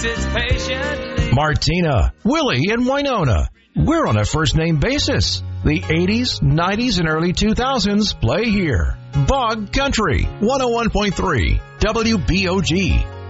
sits patiently. Martina, Willie, and Winona. We're on a first-name basis. The 80s, 90s, and early 2000s play here. Bog Country, 101.3, WBOG.